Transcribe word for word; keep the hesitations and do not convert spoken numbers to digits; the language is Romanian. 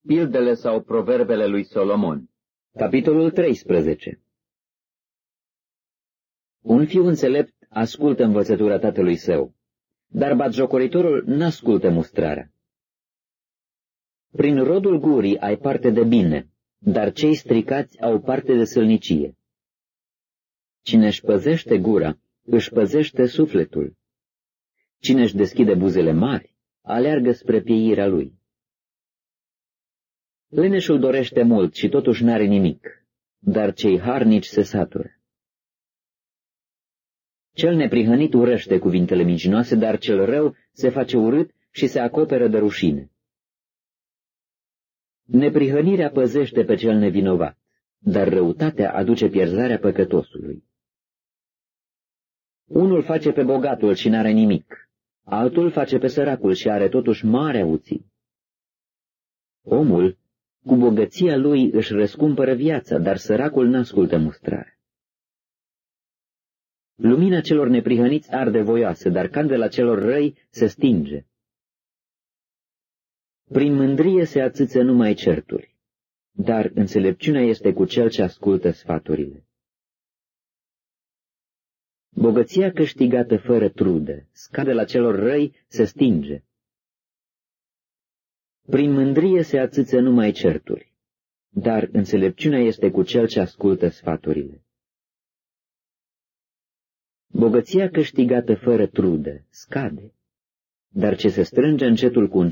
Pildele sau proverbele lui Solomon. Capitolul treisprezece. Un fiu înțelept ascultă învățătura tatălui său, dar batjocoritorul n-ascultă mustrarea. Prin rodul gurii ai parte de bine, dar cei stricați au parte de sălnicie. Cine își păzește gura, își păzește sufletul. Cine își deschide buzele mari, aleargă spre pieirea lui. Leneșul dorește mult și totuși n-are nimic, dar cei harnici se satură. Cel neprihănit urăște cuvintele mincinoase, dar cel rău se face urât și se acoperă de rușine. Neprihănirea păzește pe cel nevinovat, dar răutatea aduce pierzarea păcătosului. Unul face pe bogatul și n-are nimic, altul face pe săracul și are totuși mare avuții. Omul, cu bogăția lui, își răscumpără viața, dar săracul n-ascultă mustrarea. Lumina celor neprihăniți arde voioasă, dar candela celor răi se stinge. Prin mândrie se ațâță numai certuri, dar înțelepciunea este cu cel ce ascultă sfaturile. Bogăția câștigată fără trudă, scandela celor răi se stinge. Prin mândrie se ațâță numai certuri, dar înțelepciunea este cu cel ce ascultă sfaturile. Bogăția câștigată fără trudă scade, dar ce se strânge încetul cu